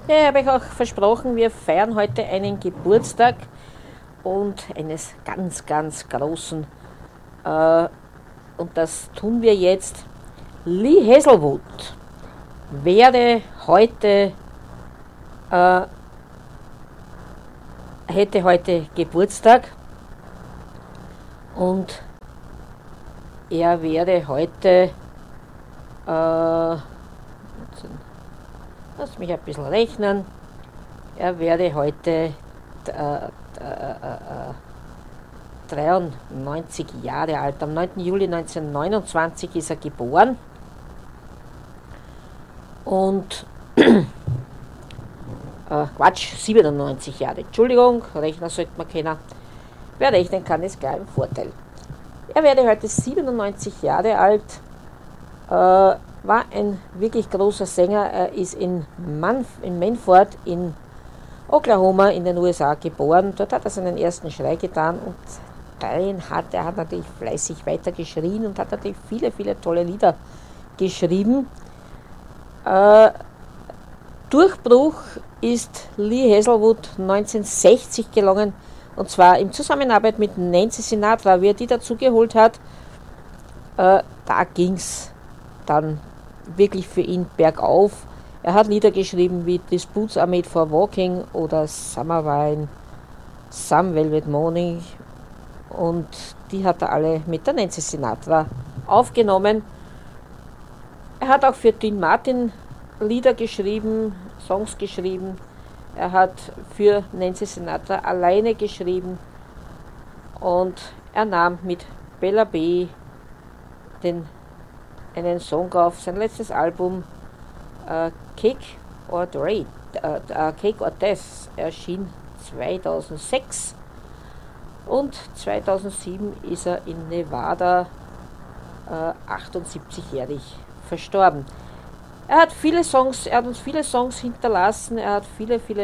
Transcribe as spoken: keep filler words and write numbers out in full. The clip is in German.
Ja, ich habe euch auch versprochen, wir feiern heute einen Geburtstag und eines ganz, ganz großen. Äh, und das tun wir jetzt. Lee Hazelwood wäre heute, äh, hätte heute Geburtstag und er wäre heute, äh, lass mich ein bisschen rechnen, er wäre heute äh, äh, äh, dreiundneunzig Jahre alt. Am neunten Juli neunzehnhundertneunundzwanzig ist er geboren und äh, Quatsch, siebenundneunzig Jahre. Entschuldigung, Rechner sollte man kennen. Wer rechnen kann, ist klar im Vorteil. Er wäre heute siebenundneunzig Jahre alt, äh, war ein wirklich großer Sänger. Er ist in, Manf in Manford in Oklahoma in den U S A geboren. Dort hat er seinen ersten Schrei getan und den hat er hat natürlich fleißig weiter geschrien und hat natürlich viele, viele tolle Lieder geschrieben. Äh, Durchbruch ist Lee Hazelwood neunzehnhundertsechzig gelungen, und zwar in Zusammenarbeit mit Nancy Sinatra, wie er die dazu geholt hat. Äh, da ging es dann wirklich für ihn bergauf. Er hat Lieder geschrieben wie These Boots Are Made for Walking oder Summer Wine, Some Velvet Morning, und die hat er alle mit der Nancy Sinatra aufgenommen. Er hat auch für Dean Martin Lieder geschrieben, Songs geschrieben. Er hat für Nancy Sinatra alleine geschrieben und er nahm mit Bella B. Den, einen Song auf sein letztes Album, äh, Cake or Death, äh, äh, Cake or Death, erschien zweitausendsechs und zweitausendsieben ist er in Nevada äh, achtundsiebzigjährig verstorben. Er hat viele Songs, er hat uns viele Songs hinterlassen, er hat viele, viele